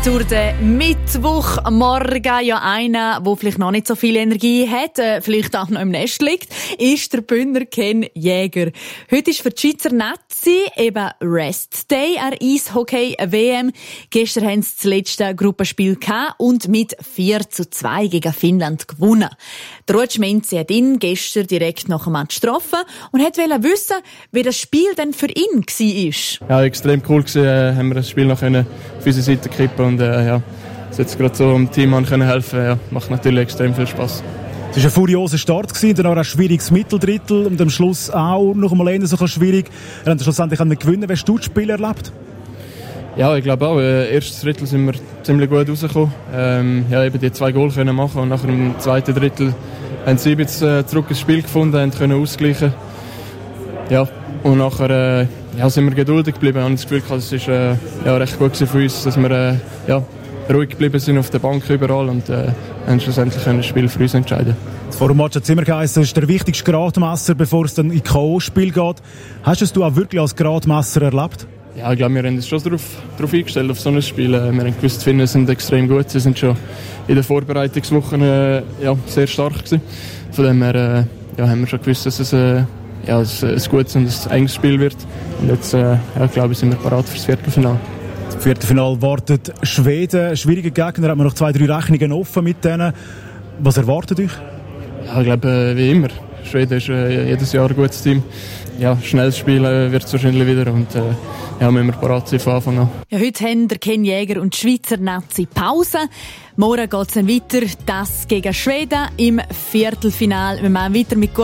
durch den Mittwochmorgen. Ja, einer, der vielleicht noch nicht so viel Energie hat, vielleicht auch noch im Nest liegt, ist der Bündner Ken Jäger. Heute ist für die Schweizer Nazi eben Rest Day an Eishockey-WM. Gestern haben sie das letzte Gruppenspiel gehabt und mit 4:2 gegen Finnland gewonnen. Der Rutsch Menzi hat ihn gestern direkt nach dem Match getroffen und wollte wissen, wie das Spiel denn für ihn war. Ja, extrem cool gewesen, haben wir das Spiel noch auf unsere Seite kippen und jetzt gerade so dem Team helfen können. Ja, macht natürlich extrem viel Spass. Es war ein furioser Start, dann auch ein schwieriges Mitteldrittel und am Schluss auch noch einmal so schwierig. Wir haben schlussendlich gewinnen. Wie hast du das Spiel erlebt? Ja, ich glaube auch. Erstes Drittel sind wir ziemlich gut rausgekommen. Eben die 2 Goal können machen und nachher im zweiten Drittel haben sie jetzt zurück ins Spiel gefunden und können ausgleichen. Ja, und nachher sind wir geduldig geblieben. Ich habe das Gefühl, es war recht gut für uns, dass wir ruhig geblieben sind auf der Bank überall und haben schlussendlich das Spiel für uns entscheiden. Vor dem Match hat es immer geheißen, es ist der wichtigste Gradmesser, bevor es dann in K.O.-Spiel geht. Hast du es auch wirklich als Gradmesser erlebt? Ja, ich glaube, wir haben uns schon darauf eingestellt, auf so ein Spiel. Wir haben gewusst, die Finnen sind extrem gut. Sie sind schon in den Vorbereitungswochen sehr stark gewesen. Von dem her haben wir schon gewusst, dass es ein gutes und ein enges Spiel wird. Und jetzt glaube ich, sind wir bereit für das Viertelfinale. Das Viertelfinale wartet Schweden. Schwierige Gegner, hat man noch 2-3 Rechnungen offen mit denen. Was erwartet euch? Ja, ich glaube, wie immer. Schweden ist jedes Jahr ein gutes Team. Ja, schnelles Spiel wird es wahrscheinlich wieder und müssen wir bereit sein von Anfang an. Ja, heute haben der Ken Jäger und die Schweizer Nazi Pause. Morgen geht es dann weiter, das gegen Schweden im Viertelfinale. Wir machen weiter mit